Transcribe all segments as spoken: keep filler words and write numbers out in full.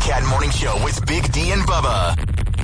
Cat Morning Show with Big D and Bubba.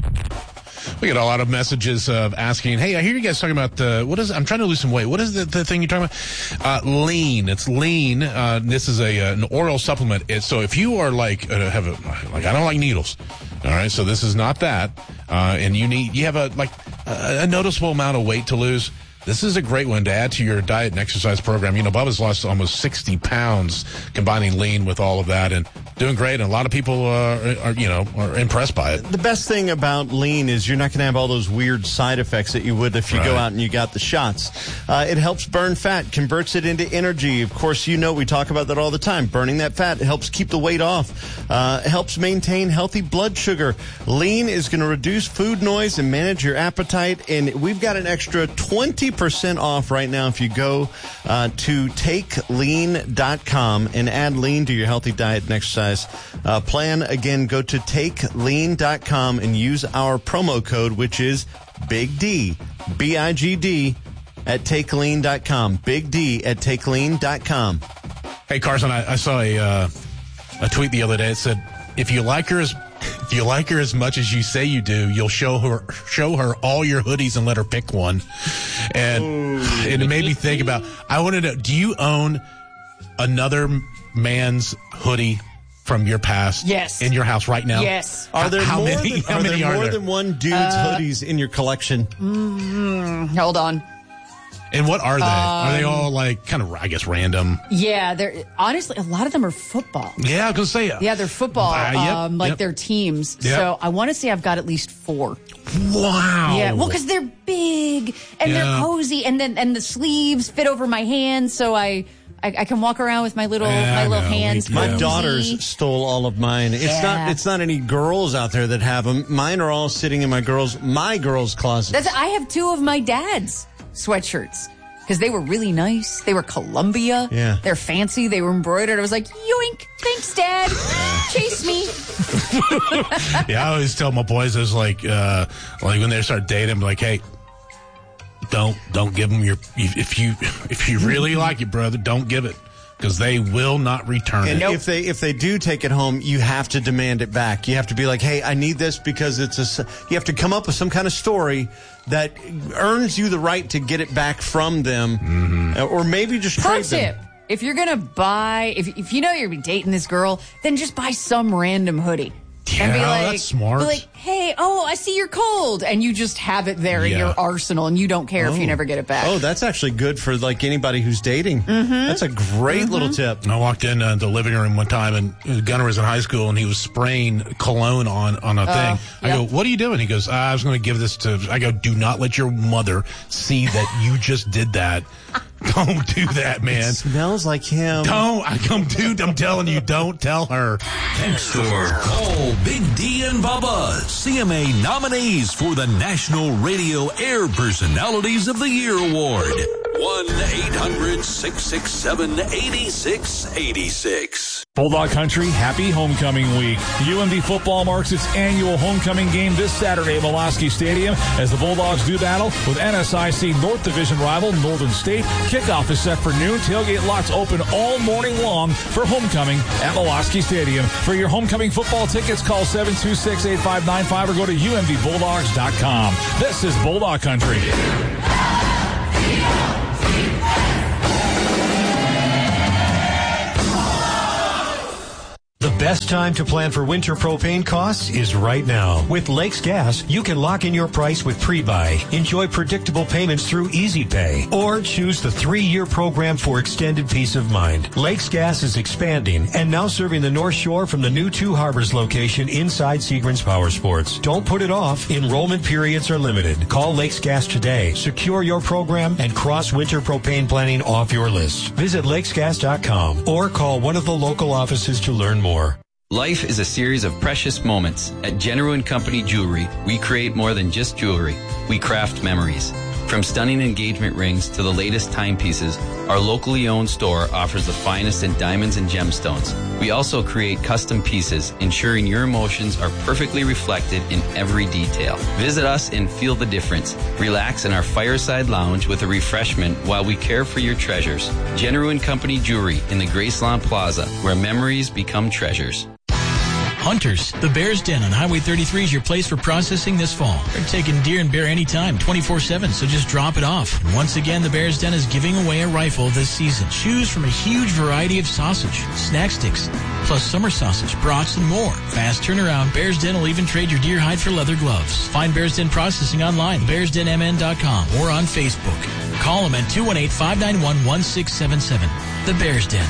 We get a lot of messages of asking, hey, I hear you guys talking about the, what is, I'm trying to lose some weight. What is the, the thing you're talking about? Uh, lean. It's lean. Uh, this is a, uh, an oral supplement. It's, so if you are like, uh, have a, like, I don't like needles. All right. So this is not that. Uh, and you need, you have a, like, a, a noticeable amount of weight to lose. This is a great one to add to your diet and exercise program. You know, Bubba's lost almost sixty pounds combining lean with all of that and doing great. And a lot of people uh, are, you know, are impressed by it. The best thing about lean is you're not going to have all those weird side effects that you would if you Right. go out and you got the shots. Uh, it helps burn fat, converts it into energy. Of course, you know we talk about that all the time. Burning that fat helps keep the weight off. Uh, helps maintain healthy blood sugar. Lean is going to reduce food noise and manage your appetite. And we've got an extra twenty percent off right now if you go uh, to take lean dot com and add lean to your healthy diet and exercise uh, plan. Again, go to take lean dot com and use our promo code, which is Big D, B I G D, at take lean dot com. Big D at take lean dot com. Hey, Carson, I, I saw a uh, a tweet the other day. It said, if you like her as if you like her as much as you say you do, you'll show her show her all your hoodies and let her pick one. And Ooh. It made me think about, I want to know, do you own another man's hoodie from your past Yes. in your house right now? Yes. Are there how more, many, than, how are many there are more there? than one dude's Uh, hoodies in your collection? Mm, hold on. And what are they? Um, are they all like kind of, I guess, random? Yeah, they're honestly a lot of them are football. Yeah, I was gonna say. Yeah, they're football, Uh, yep, um, like yep. their teams. Yep. So I want to say I've got at least four. Wow. Yeah, well, because they're big and Yeah. they're cozy, and then and the sleeves fit over my hands, so I I, I can walk around with my little Yeah, my I little know. hands. We- My Yeah. cozy. daughters stole all of mine. It's Yeah. not. It's not any girls out there that have them. Mine are all sitting in my girls, my girls' closet. That's I have two of my dad's sweatshirts. Because they were really nice. They were Columbia. Yeah. They're fancy. They were embroidered. I was like, yoink. Thanks, Dad. Chase me. Yeah, I always tell my boys, I was like, uh, like when they start dating, I'm like, hey, don't don't give them your if you if you really like it, brother, don't give it because they will not return And it. if they if they do take it home, you have to demand it back. You have to be like, hey, I need this because it's a. You have to come up with some kind of story that earns you the right to get it back from them, mm-hmm. or maybe just Pro trade tip. them. If you're going to buy, if, if you know you're going to be dating this girl, then just buy some random hoodie. and be Yeah, like, that's smart. Be like, hey, oh, I see you're cold. And you just have it there in Yeah. your arsenal and you don't care if you never get it back. Oh, that's actually good for like anybody who's dating. Mm-hmm. That's a great Mm-hmm. little tip. I walked in uh, the living room one time, and Gunnar was in high school, and he was spraying cologne on, on a thing. I yep. go, what are you doing? He goes, I was going to give this to... I go, do not let your mother see that you just did that. Don't do that, man. Smells like him. Don't. I come, dude, I'm telling you, don't tell her. Text or call Big D and Bubba, C M A nominees for the National Radio Air Personalities of the Year Award. one eight hundred six six seven eight six eight six. Bulldog Country, happy homecoming week. U M D football marks its annual homecoming game this Saturday at Molosky Stadium as the Bulldogs do battle with N S I C North Division rival Northern State. Kickoff is set for noon. Tailgate lots open all morning long for homecoming at Molosky Stadium. For your homecoming football tickets, call seven two six, eight five nine five or go to U M D bulldogs dot com. This is Bulldog Country. The best time to plan for winter propane costs is right now. With Lakes Gas, you can lock in your price with pre-buy, enjoy predictable payments through Easy Pay, or choose the three-year program for extended peace of mind. Lakes Gas is expanding and now serving the North Shore from the new Two Harbors location inside Seagram's Power Sports. Don't put it off. Enrollment periods are limited. Call Lakes Gas today. Secure your program and cross winter propane planning off your list. Visit lakes gas dot com or call one of the local offices to learn more. Life is a series of precious moments. At General and Company Jewelry, we create more than just jewelry. We craft memories. From stunning engagement rings to the latest timepieces, our locally owned store offers the finest in diamonds and gemstones. We also create custom pieces, ensuring your emotions are perfectly reflected in every detail. Visit us and feel the difference. Relax in our fireside lounge with a refreshment while we care for your treasures. General and Company Jewelry in the Graceland Plaza, where memories become treasures. Hunters, the Bear's Den on Highway thirty-three is your place for processing this fall. They're taking deer and bear anytime, twenty-four seven, so just drop it off. And once again, the Bear's Den is giving away a rifle this season. Choose from a huge variety of sausage, snack sticks, plus summer sausage, brats, and more. Fast turnaround, Bear's Den will even trade your deer hide for leather gloves. Find Bear's Den Processing online, bears den m n dot com, or on Facebook. Call them at two one eight, five nine one, one six seven seven. The Bear's Den.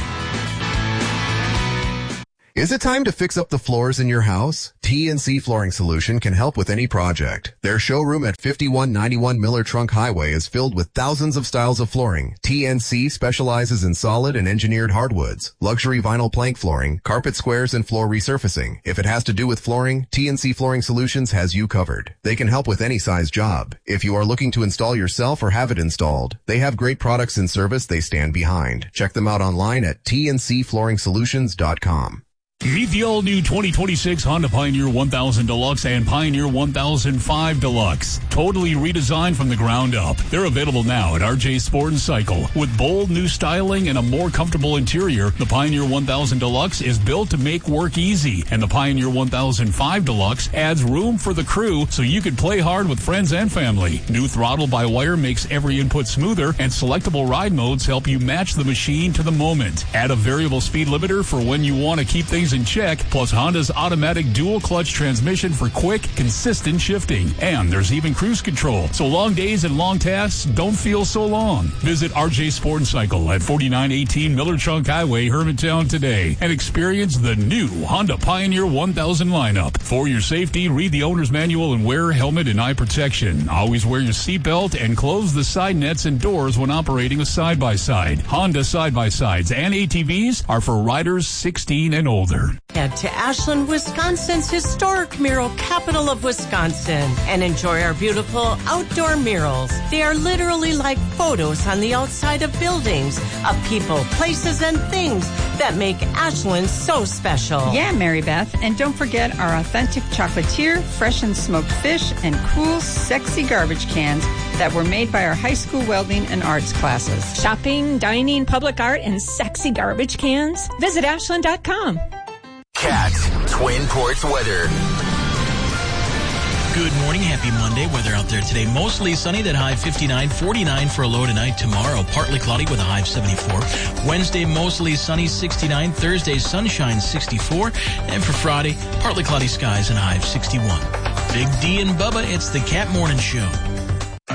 Is it time to fix up the floors in your house? T N C Flooring Solution can help with any project. Their showroom at fifty-one ninety-one Miller Trunk Highway is filled with thousands of styles of flooring. T N C specializes in solid and engineered hardwoods, luxury vinyl plank flooring, carpet squares, and floor resurfacing. If it has to do with flooring, T N C Flooring Solutions has you covered. They can help with any size job. If you are looking to install yourself or have it installed, they have great products and service they stand behind. Check them out online at T N C flooring solutions dot com. Meet the all-new twenty twenty-six Honda Pioneer one thousand Deluxe and Pioneer one thousand five Deluxe. Totally redesigned from the ground up. They're available now at R J Sport and Cycle. With bold new styling and a more comfortable interior, the Pioneer one thousand Deluxe is built to make work easy. And the Pioneer one thousand five Deluxe adds room for the crew so you can play hard with friends and family. New throttle-by-wire makes every input smoother, and selectable ride modes help you match the machine to the moment. Add a variable speed limiter for when you want to keep things in check, plus Honda's automatic dual clutch transmission for quick, consistent shifting. And there's even cruise control, so long days and long tasks don't feel so long. Visit R J Sport and Cycle at forty-nine eighteen Miller Trunk Highway, Hermantown today, and experience the new Honda Pioneer one thousand lineup. For your safety, read the owner's manual and wear helmet and eye protection. Always wear your seatbelt and close the side nets and doors when operating a side-by-side. Honda side-by-sides and A T Vs are for riders sixteen and older. Head to Ashland, Wisconsin's historic mural capital of Wisconsin and enjoy our beautiful outdoor murals. They are literally like photos on the outside of buildings, of people, places, and things that make Ashland so special. Yeah, Mary Beth. And don't forget our authentic chocolatier, fresh and smoked fish, and cool, sexy garbage cans that were made by our high school welding and arts classes. Shopping, dining, public art, and sexy garbage cans? Visit ashland dot com. Cat Twin Ports weather. Good morning. Happy Monday. Weather out there today. Mostly sunny, that high fifty-nine, forty-nine for a low tonight. Tomorrow, partly cloudy with a high of seventy-four. Wednesday, mostly sunny, sixty-nine. Thursday, sunshine, sixty-four. And for Friday, partly cloudy skies and a high of sixty-one. Big D and Bubba, it's the Cat Morning Show.